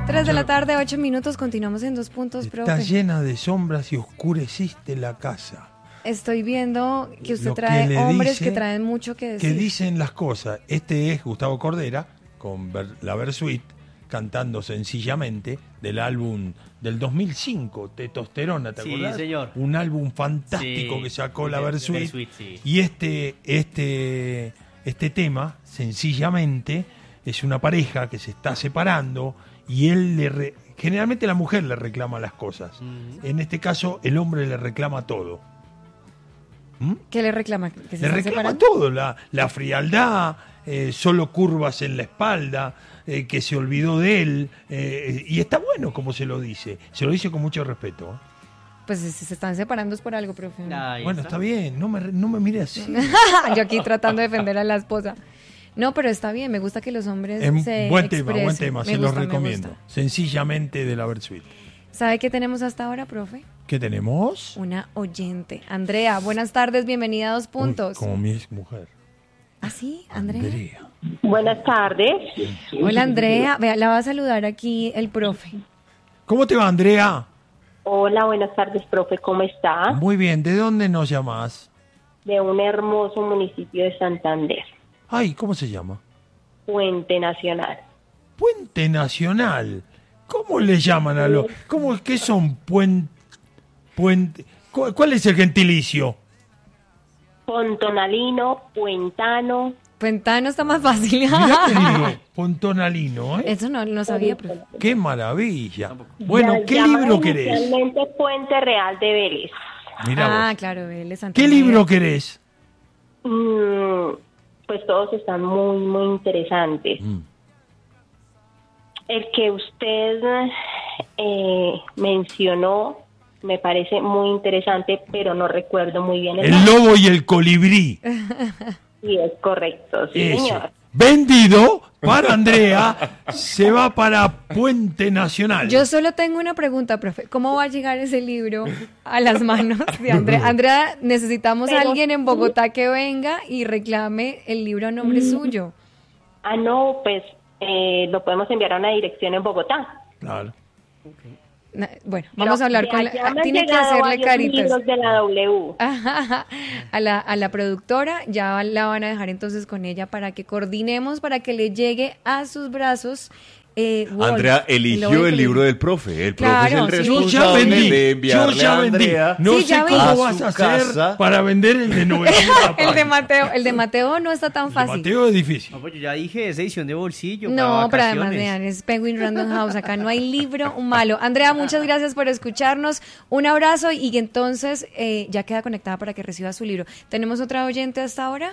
3 de la tarde, 8 minutos, continuamos en 2 puntos, profe. Está llena de sombras y oscureciste la casa. Estoy viendo que usted Lo trae que hombres dice, que traen mucho que decir. Que dicen las cosas. Este es Gustavo Cordera, con la Versuit, cantando Sencillamente, del álbum del 2005, Testosterona, ¿te acordás? Sí, señor. Un álbum fantástico Sí, que sacó la Versuit. Versuit, sí. Y este tema, Sencillamente, es una pareja que se está separando y él generalmente la mujer le reclama las cosas. En este caso, el hombre le reclama todo. ¿Qué le reclama? ¿Que se Le están reclama separando? todo, la frialdad, solo curvas en la espalda, que se olvidó de él, y está bueno como se lo dice con mucho respeto. Pues si se están separando es por algo, profe. Ahí Bueno, está bien, no me mire así. Yo aquí tratando de defender a la esposa. No, pero está bien, me gusta que los hombres se Buen expresen. tema, Me se gusta, los me recomiendo. gusta. Sencillamente de la Versuit. ¿Sabe qué tenemos hasta ahora, profe? ¿Qué tenemos? Una oyente. Andrea, buenas tardes, bienvenida a 2 puntos. Uy, como mi ex mujer. ¿Ah, sí? Andrea. Buenas tardes. Hola, Andrea. Vea, la va a saludar aquí el profe. ¿Cómo te va, Andrea? Hola, buenas tardes, profe. ¿Cómo está? Muy bien, ¿de dónde nos llamás? De un hermoso municipio de Santander, Ay, ¿cómo se llama? Puente Nacional. Puente Nacional. ¿Cómo le llaman a los? ¿Qué son puente? ¿Cuál es el gentilicio? Pontonalino, puentano. Puentano está más fácil. Mirá que digo, pontonalino, ¿eh? Eso no sabía, profe. ¡Qué maravilla! Bueno, ¿qué Llaman libro querés? inicialmente Puente Real de Vélez. Mirá vos. Claro, él es ¿Qué Santander. libro querés? Pues todos están muy, muy interesantes. El que usted mencionó me parece muy interesante, pero no recuerdo muy bien El lobo y el colibrí. Sí, es correcto, sí, Ese. señor. Vendido para Andrea, se va para Puente Nacional. Yo solo tengo una pregunta, profe. ¿Cómo va a llegar ese libro a las manos de Andrea? Andrea, necesitamos a alguien en Bogotá que venga y reclame el libro a nombre suyo. Ah, no, pues lo podemos enviar a una dirección en Bogotá. Claro. Bueno, vamos a hablar con la... Tiene que hacerle caritas. Libros de la W. A la productora, ya la van a dejar entonces con ella para que coordinemos, para que le llegue a sus brazos. Wolf, Andrea eligió el libro del profe. El profe Claro, es el sí. responsable de enviarle a Andrea. No Sí, sé ya vi. cómo A vas su a hacer casa. para vender el de 900 el de Mateo no está tan fácil. Mateo es difícil. No, pues yo ya dije, esa edición de bolsillo. No, para pero además, vean, es Penguin Random House. Acá no hay libro malo. Andrea, muchas gracias por escucharnos. Un abrazo y entonces ya queda conectada para que reciba su libro. ¿Tenemos otra oyente hasta ahora?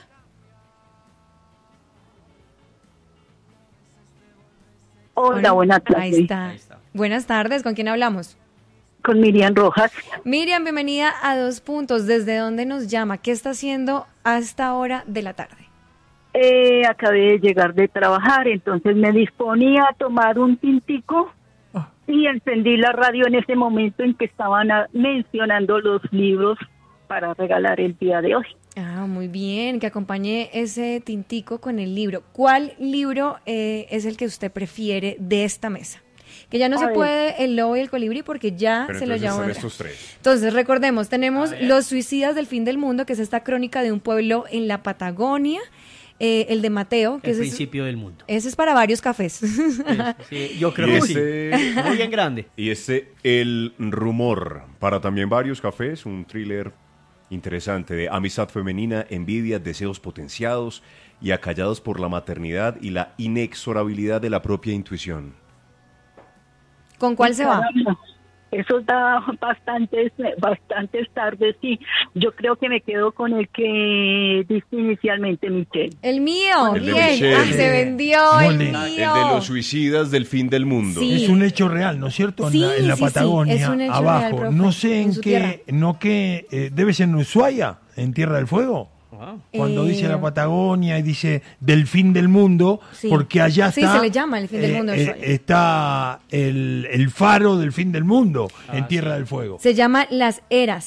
Hola, buenas tardes. Ahí está. Buenas tardes. ¿Con quién hablamos? Con Miriam Rojas. Miriam, bienvenida a 2 puntos. ¿Desde dónde nos llama? ¿Qué está haciendo a esta hora de la tarde? Acabé de llegar de trabajar, entonces me disponía a tomar un tintico y encendí la radio en ese momento en que estaban mencionando los libros para regalar el día de hoy. Ah, muy bien, que acompañe ese tintico con el libro. ¿Cuál libro es el que usted prefiere de esta mesa? Que ya no se puede El lobo y el colibrí porque ya Pero se lo entonces llevó son Andrea. estos tres. Entonces, recordemos, tenemos Los suicidas del fin del mundo, que es esta crónica de un pueblo en la Patagonia. El de Mateo, que El ese principio del mundo. Ese es para varios cafés. Sí, yo creo que sí. Muy bien grande. Y El rumor, para también varios cafés, un thriller interesante de amistad femenina, envidia, deseos potenciados y acallados por la maternidad y la inexorabilidad de la propia intuición. ¿Con cuál se va? Eso da bastantes tardes, sí. Yo creo que me quedo con el que diste inicialmente, Michelle. El mío, El de bien. Michelle. Ay, se vendió Muy el lindo. mío. El de los suicidas del fin del mundo. Sí. Es un hecho real, ¿no es cierto? Sí, en la sí, sí, Patagonia, es un hecho abajo. real, profe, No sé en su tierra. debe ser en Ushuaia, en Tierra del Fuego. Wow. Cuando dice la Patagonia y dice del fin del mundo, Sí. porque allá Sí, está, se le llama el fin del mundo de Ushuaia. está el faro del fin del mundo en Tierra sí. del Fuego. Se llama Las Eras.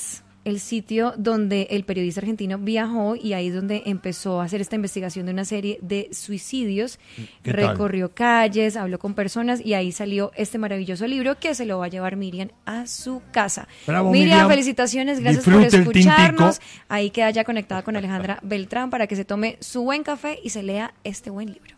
el sitio donde el periodista argentino viajó y ahí es donde empezó a hacer esta investigación de una serie de suicidios. Recorrió calles, habló con personas y ahí salió este maravilloso libro que se lo va a llevar Miriam a su casa. Bravo, Miriam, felicitaciones, gracias por Disfrute el escucharnos. tintico. Ahí queda ya conectada con Alejandra Beltrán para que se tome su buen café y se lea este buen libro.